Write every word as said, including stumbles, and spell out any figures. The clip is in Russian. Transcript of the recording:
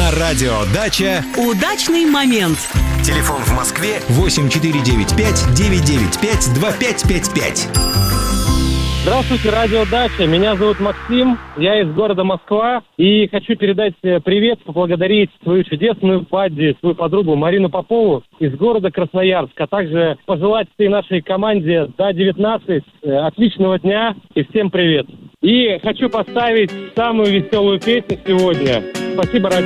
На радио «Дача» удачный момент. Телефон в Москве восемь четыре девять пять девять девять пять два пять пять пять. Здравствуйте, радио «Дача». Меня зовут Максим, я из города Москва. И хочу передать привет, поблагодарить свою чудесную падди, свою подругу Марину Попову из города Красноярск. А также пожелать всей нашей команде Д девятнадцать отличного дня и всем привет. И хочу поставить самую веселую песню сегодня. Спасибо, радио.